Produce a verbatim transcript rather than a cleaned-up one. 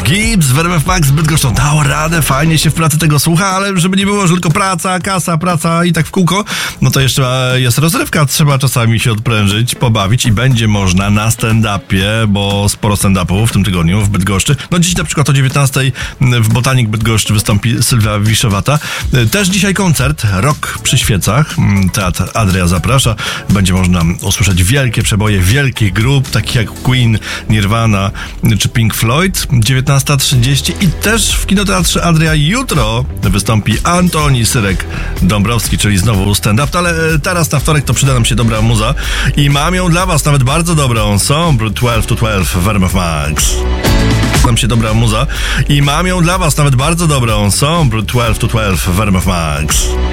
Gibbs w R M F Max z Bydgoszczą dało radę, fajnie się w pracy tego słucha, ale żeby nie było, że tylko praca, kasa, praca i tak w kółko, no to jeszcze jest rozrywka, trzeba czasami się odprężyć, pobawić i będzie można na stand-upie, bo sporo stand-upów w tym tygodniu w Bydgoszczy. No dziś na przykład o dziewiętnastej w Botanik Bydgoszczy wystąpi Sylwia Wiszowata. Też dzisiaj koncert, Rok przy świecach, Teatr Adria zaprasza. Będzie można usłyszeć wielkie przeboje wielkich grup, takich jak Queen, Nirvana czy Pink Floyd. dziewiętnasta trzydzieści i też w Kinoteatrze Adria jutro wystąpi Antoni Syrek-Dąbrowski, czyli znowu stand-up, ale teraz na wtorek to przyda nam się dobra muza i mam ją dla was, nawet bardzo dobrą. Ensemble dwanaście to dwanaście w R M F Max. Nam się dobra muza i mam ją dla was, nawet bardzo dobrą. Ensemble dwanaście to dwanaście w R M F Max.